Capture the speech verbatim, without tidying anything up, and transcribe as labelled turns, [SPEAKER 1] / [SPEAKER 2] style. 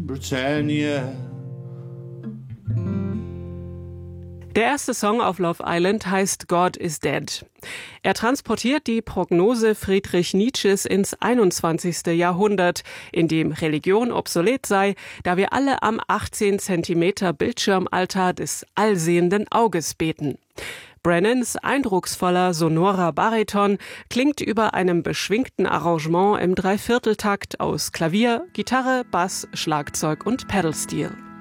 [SPEAKER 1] Britannia.
[SPEAKER 2] Der erste Song auf Love Island heißt God is Dead. Er transportiert die Prognose Friedrich Nietzsches ins einundzwanzigste Jahrhundert, in dem Religion obsolet sei, da wir alle am achtzehn Zentimeter Bildschirmaltar des allsehenden Auges beten. Brennans eindrucksvoller, sonorer Bariton klingt über einem beschwingten Arrangement im Dreivierteltakt aus Klavier, Gitarre, Bass, Schlagzeug und Pedalsteel.